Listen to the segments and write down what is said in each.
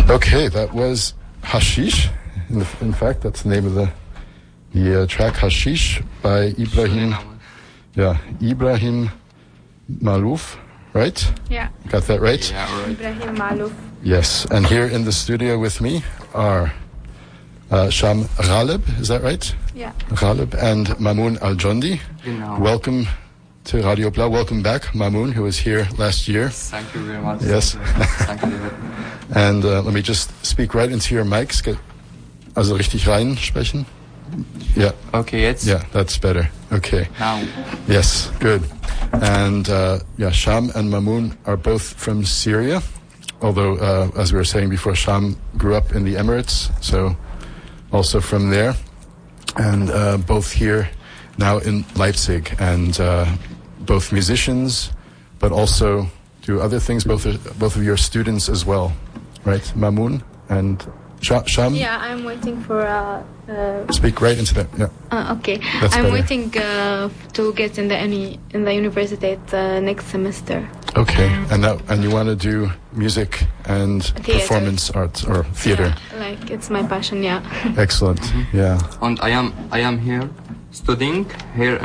Okay, that was Hashish. In fact, that's the name of the track Hashish by Ibrahim Malouf, right? Yeah. Got that right? Yeah, right. Ibrahim Malouf. Yes, and here in the studio with me are Sham Ghalib, is that right? Yeah. Ghalib and Mamoun Al-Jondi. Genau. Welcome to Radio Blau. Welcome back, Mamoun, who was here last year. Thank you very much. Yes. Thank you, David. And let me just speak right into your mics. Also richtig rein sprechen. Yeah. Okay, jetzt? Yeah, that's better. Okay. Now. Yes, good. And Sham and Mamoun are both from Syria. Although, as we were saying before, Sham grew up in the Emirates, so also from there. And both here now in Leipzig, and both musicians, but also do other things. Both of your students as well, right? Mamoun and Sham? Yeah, I'm waiting for Speak right into that. Yeah. Okay. That's I'm better. waiting to get in the university next semester. Okay, and you want to do music and Theater. performance arts or theater? Yeah, like it's my passion. Yeah. Excellent. Yeah. And I am here studying here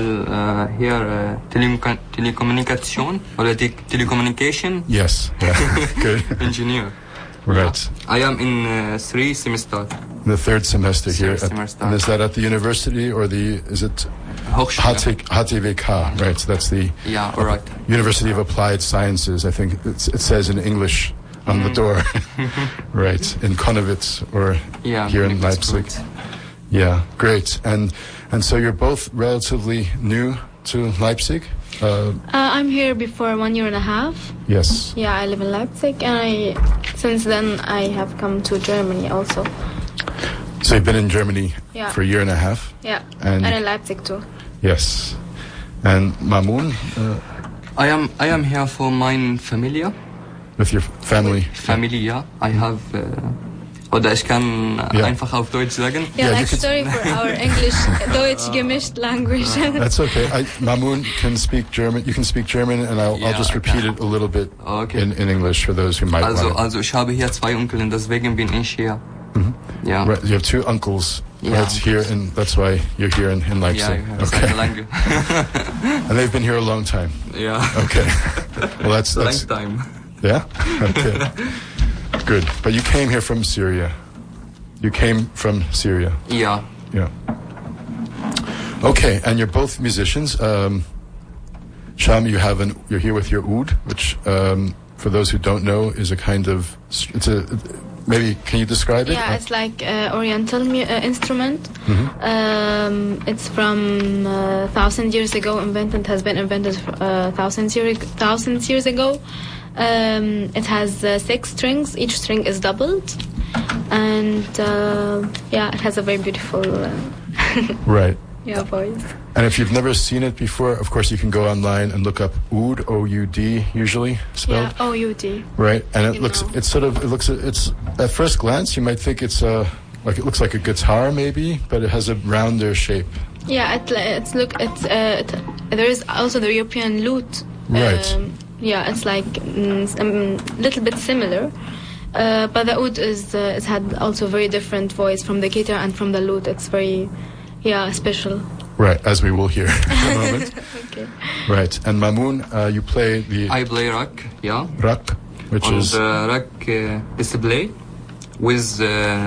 telecommunication or telecommunication Yes. Yeah. Good. engineer. Right. I am in 3 semester. The third semester here. Third semester. And is that at the university or is it Hochschule. HTVK? Right. So that's the Yeah, alright. University of Applied Sciences. I think it says in English on the door. Right. In Konnewitz or Yeah, here in Konnewitz, Leipzig. good. Yeah. Great. And so you're both relatively new to Leipzig. I'm here before 1 year and a half. Yes. Yeah, I live in Leipzig, and since then I have come to Germany also. So you've been in Germany Yeah. for a year and a half? Yeah, And in Leipzig too. Yes. And Mamoun, I am here for my Familie. with your family? Familie. I have oder ich kann Ja. einfach auf Deutsch sagen. Yeah, Yeah, you like could- sorry for our English, Deutsch gemischt language. That's okay. Mamoun can speak German. You can speak German, and I'll Yeah, just I repeat can. it a little bit Okay. in English for those who might want it. Also ich habe hier 2 Onkel und deswegen bin ich hier. Ja. Right, you have 2 uncles. Yeah. Right here, and that's why you're here in Ja, Leipzig. ich habe Okay. sehr lange. And they've been here a long time. Ja. Okay. Well, that's Long time. yeah. Okay. Good. But you came here from Syria. You came from Syria. Ja. Yeah. Okay, and you're both musicians. Sham, you're here with your oud, which, for those who don't know, is a kind of maybe can you describe it? Yeah, it's like Oriental instrument. It's from 1,000 years ago. Has been invented 1,000 years ago. It has 6 strings. Each string is doubled, and it has a very beautiful Right. voice. And if you've never seen it before, of course you can go online and look up oud, O-U-D, usually spelled. Yeah, O-U-D. Right, and it You looks. know. It's at first glance you might think it looks like a guitar maybe, but it has a rounder shape. Yeah, there is also the European lute. Right. It's like a little bit similar, but the oud it's had also very different voice from the guitar and from the lute. It's very, special. Right, as we will hear in a moment. Okay. Right, and Mamoun, you play the I play rock, ja. rak, which Und is rock display with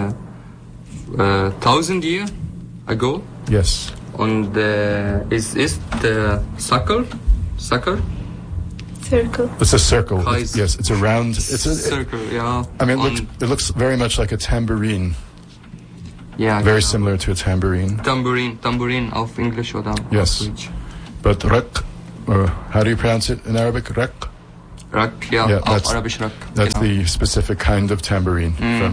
1,000 years ago. yes, Und ist Circle? Circle. it's a circle. Kreis. Yes, it's a round. Circle, ja. I mean, Und, it looks very much like a tambourine. ja, Very genau. similar to a tambourine. Tambourine auf Englisch oder Yes. auf Deutsch. But rak, or how do you pronounce it in Arabic? Rak. Rock, ja, Yeah, auf Arabisch Rock. That's genau. the specific kind of tambourine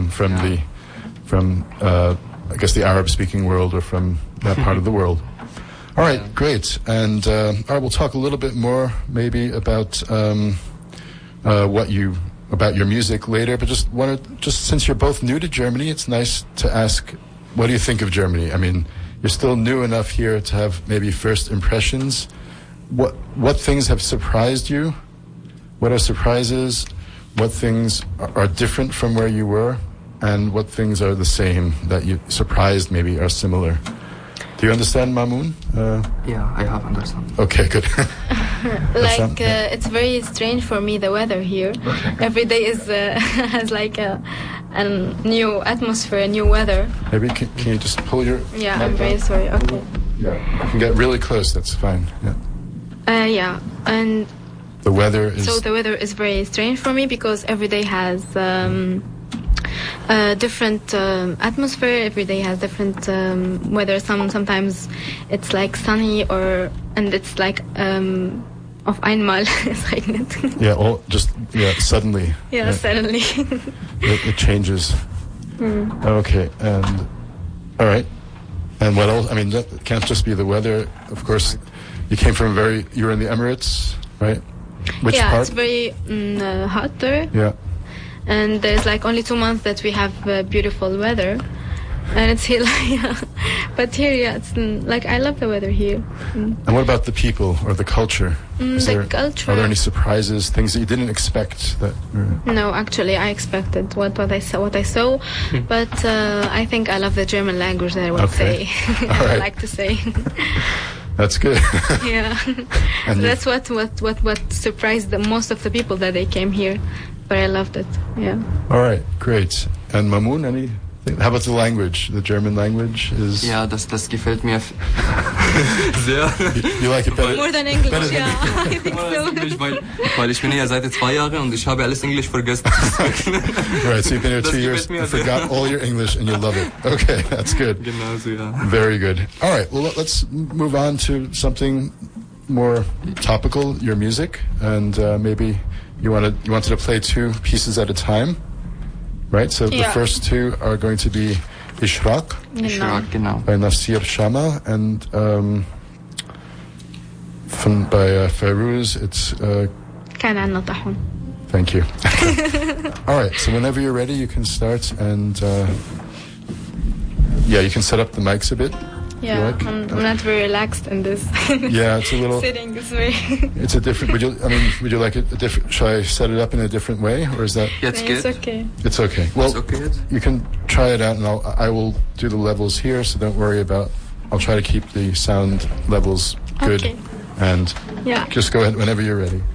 from I guess the Arab-speaking world or from that part of the world. All right, great. And all right, we'll talk a little bit more maybe about about your music later. But just since you're both new to Germany, it's nice to ask, what do you think of Germany? I mean, you're still new enough here to have maybe first impressions. What things have surprised you? What are surprises? what things are different from where you were, and what things are the same that you surprised maybe are similar. Do you understand, Mamoun? Yeah, I have understand. Okay, good. It's very strange for me, the weather here. Every day is has like a new atmosphere, a new weather. Maybe can you just pull your... Yeah, I'm very sorry. Okay. Yeah, you can get really close, that's fine. Yeah. Yeah, and... The weather is... So the weather is very strange for me because every day has different atmosphere. Every day has different weather. Sometimes it's like sunny and it's like auf einmal. Suddenly. Yeah, right. Suddenly. it changes. Okay, and all right. And what else? I mean, that can't just be the weather. Of course, you came from you were in the Emirates, right? Which part? Yeah, it's very hot there. Yeah. And there's like only 2 months that we have beautiful weather. And it's here, but here, it's like I love the weather here. And what about the people or the culture? Culture. Are there any surprises, things that you didn't expect? No, actually, I expected what I saw, but I think I love the German language. That I would say. I like to say. That's good. Yeah, so that's what surprised most of the people that they came here, but I loved it. Yeah. All right, great. And Mamoun, anything? How about the language? The German language is... Ja, das gefällt mir sehr. You like it better? More than English, yeah. I think so. English, weil ich bin hier seit 2 Jahren und ich habe alles Englisch vergessen. Right, so you've been here 2 years, you forgot all your English and you love it. Okay, that's good. Genau so, ja. Very good. All right, well, let's move on to something more topical, your music. And maybe you wanted to play 2 pieces at a time. Right, so the first 2 are going to be Ishraq genau. by Nasir Shama, and by Fairuz, it's... Thank you. All right, so whenever you're ready, you can start, and you can set up the mics a bit. Yeah, like. I'm not very relaxed in this. Yeah, it's a little... Sitting is very... It's a different... Would you like it a different... Shall I set it up in a different way, or is that... Yeah, it's good. It's okay. It's okay. Well, it's okay. You can try it out, and I will do the levels here, so don't worry about... I'll try to keep the sound levels good. Okay. And just go ahead whenever you're ready.